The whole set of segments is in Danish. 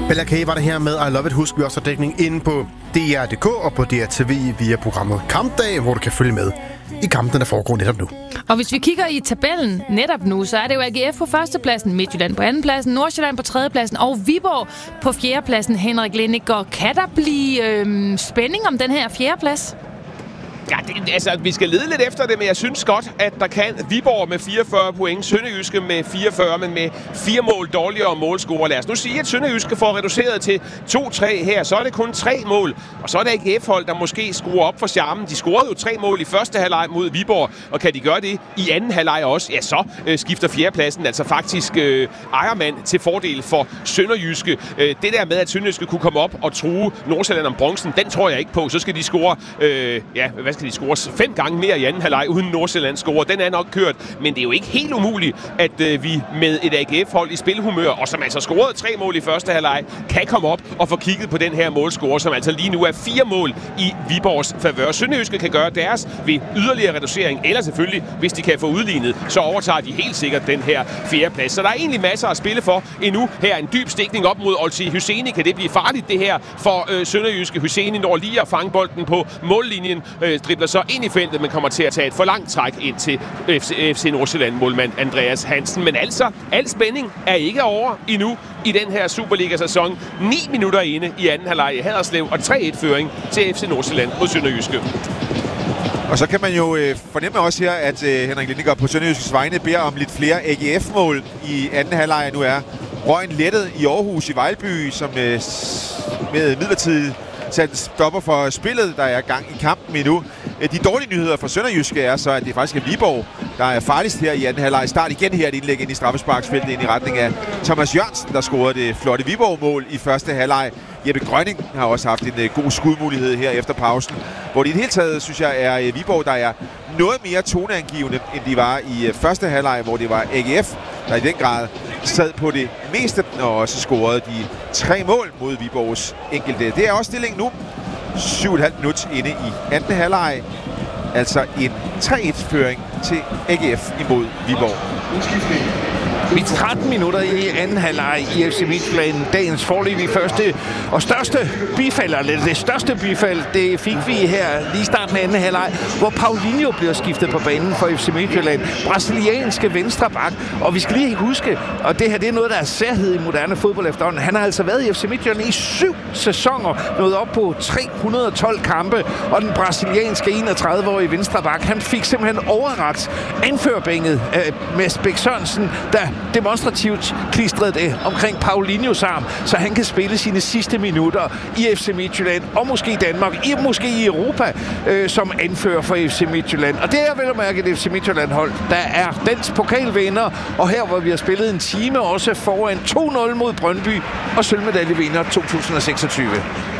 Bella K var det her med I Love It. Husk, vi også har dækning inde på DR.dk og på DRTV via programmet Kampdag, hvor du kan følge med i kampen, der foregår netop nu. Og hvis vi kigger i tabellen netop nu, så er det jo AGF på førstepladsen, Midtjylland på andenpladsen, Nordsjælland på tredjepladsen og Viborg på fjerdepladsen. Henrik Lindegaard, kan der blive spænding om den her fjerdeplads? Ja, vi skal lede lidt efter det, men jeg synes godt, at der kan Viborg med 44 point, Sønderjyske med 44, men med 4 mål dårligere målscorer. Lad os nu sige, at Sønderjyske får reduceret til 2-3 her, så er det kun 3 mål, og så er det AGF-hold, der måske skruer op for charmen. De scorede jo 3 mål i første halvleg mod Viborg, og kan de gøre det i anden halvleg også, ja, så skifter fjerdepladsen altså faktisk ejermand til fordel for Sønderjyske. Det der med, at Sønderjyske kunne komme op og true Nordsjælland om bronzen, den tror jeg ikke på. Så skal de score, skal de score 5 gange mere i anden halvleg, uden Nordsjælland scorer. Den er nok kørt, men det er jo ikke helt umuligt, at vi med et AGF-hold i spilhumør, og som altså scorede 3 mål i første halvleg, kan komme op og få kigget på den her målscore, som altså lige nu er 4 mål i Viborgs favør. Sønderjyske kan gøre deres ved yderligere reducering, eller selvfølgelig, hvis de kan få udlignet, så overtager de helt sikkert den her fjerdeplads. Så der er egentlig masser at spille for endnu. Her en dyb stikning op mod Olsi Hyseni. Kan det blive farligt, det her for Sønderjyske? Hyseni når lige at fange bolden på mållinjen, dribler så ind i feltet, men kommer til at tage et for langt træk ind til FC Nordsjælland-målmand Andreas Hansen. Men altså, al spænding er ikke over endnu i den her Superliga-sæson. 9 minutter inde i anden halvleg i Haderslev, og 3-1-føring til FC Nordsjælland mod Sønderjyske. Og så kan man jo fornemme også her, at Henrik Lindegaard på Sønderjyskes vegne beder om lidt flere AGF-mål i anden halvleg. Nu er røgen lettet i Aarhus i Vejlby, som med midlertidigt sat stopper for spillet. Der er gang i kampen endnu. De dårlige nyheder for Sønderjyske er så, at det faktisk er Viborg, der er farligst her i anden halvleg. Start igen her et indlæg ind i straffesparksfeltet ind i retning af Thomas Jørgensen, der scorede det flotte Viborg-mål i første halvleg. Jeppe Grønning har også haft en god skudmulighed her efter pausen, hvor det i det hele taget, synes jeg, er Viborg, der er noget mere toneangivende, end de var i første halvleg, hvor det var AGF, der i den grad sad på det meste, og også scorede de 3 mål mod Viborgs enkelte. Det er også stillingen nu. 7,5 minut inde i anden halvleg. Altså en 3-1-føring til AGF imod Viborg. Vi er 13 minutter i anden halvleg i FC Midtjylland. Dagens foreløbige første og største bifald, eller det største bifald, det fik vi her lige i starten af anden halvleg, hvor Paulinho bliver skiftet på banen for FC Midtjylland. Brasilianske venstre bak. Og vi skal lige huske, og det her det er noget, der er særhed i moderne fodbold efterhånden. Han har altså været i FC Midtjylland i 7 sæsoner, nået op på 312 kampe, og den brasilianske 31-årige venstre bak, han fik simpelthen overrakt anførbænget med Bæk Sørensen, der demonstrativt klistrede det omkring Paulinhos arm, så han kan spille sine sidste minutter i FC Midtjylland, og måske i Danmark, måske i Europa, som anfører for FC Midtjylland. Og det er vel at mærke et FC Midtjylland-hold, der er dansk pokalvinder, og her hvor vi har spillet en time også foran 2-0 mod Brøndby, og sølvmedaljevinder 2026.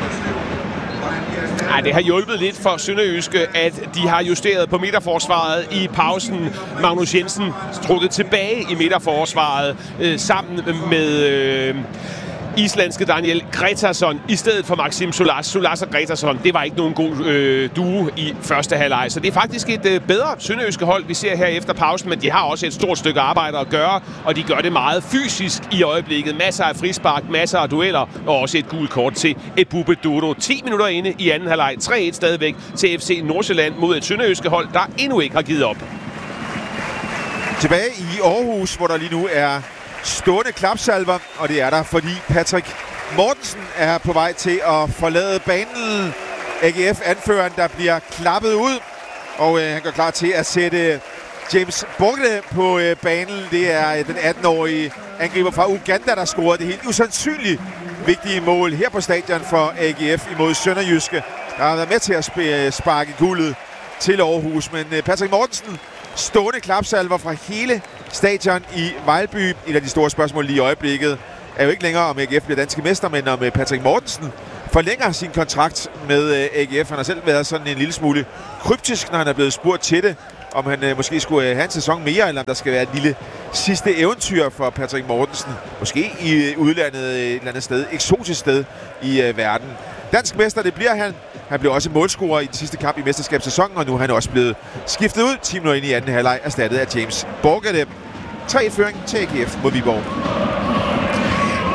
Ja, det har hjulpet lidt for Sønderjyske, at de har justeret på midterforsvaret i pausen. Magnus Jensen trukket tilbage i midterforsvaret sammen med islandske Daniel Gretarsson i stedet for Maxim Solas. Solas og Gretarsson, det var ikke nogen god duo i første halvleg. Så det er faktisk et bedre sønderjyske hold, vi ser her efter pausen, men de har også et stort stykke arbejde at gøre, og de gør det meget fysisk i øjeblikket. Masser af frispark, masser af dueller, og også et gult kort til Ebube Dodo. 10 minutter inde i anden halvleg. 3-1 stadigvæk til FC Nordsjælland mod et sønderjyske hold, der endnu ikke har givet op. Tilbage i Aarhus, hvor der lige nu er stående klapsalver, og det er der, fordi Patrick Mortensen er på vej til at forlade banen. AGF-anføreren, der bliver klappet ud, og han går klar til at sætte James Borgede på banen. Det er den 18-årige angriber fra Uganda, der scorede det helt usandsynligt vigtige mål her på stadion for AGF imod Sønderjyske. Der har været med til at sparke guldet til Aarhus, men Patrick Mortensen, stående klapsalver fra hele stadion i Vejlby. Et af de store spørgsmål lige i øjeblikket er jo ikke længere, om AGF bliver danske mester, men om Patrick Mortensen forlænger sin kontrakt med AGF. Han har selv været sådan en lille smule kryptisk, når han er blevet spurgt til det, om han måske skulle have en sæson mere, eller om der skal være et lille sidste eventyr for Patrick Mortensen. Måske i udlandet et eller andet sted, eksotisk sted i verden. Dansk mester, det bliver han. Han blev også målscorer i den sidste kamp i mesterskabssæsonen, og nu er han også blevet skiftet ud 10 minutter ind i anden halvleg, erstattet af James Borgede. 3-1-føring til AGF mod Viborg.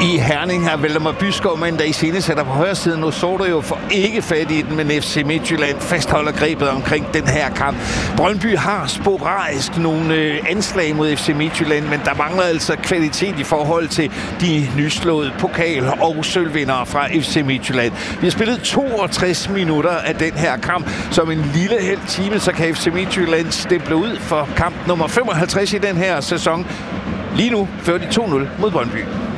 i Herning her. Valdemar Byskov, men der i scenesætter på højre side. Nu så du jo for ikke fat i den, men FC Midtjylland fastholder grebet omkring den her kamp. Brøndby har sporadisk nogle anslag mod FC Midtjylland, men der mangler altså kvalitet i forhold til de nyslåede pokal- og sølvvindere fra FC Midtjylland. Vi har spillet 62 minutter af den her kamp. Som en lille hel time, så kan FC Midtjylland stemple ud for kamp nummer 55 i den her sæson. Lige nu fører de 2-0 mod Brøndby.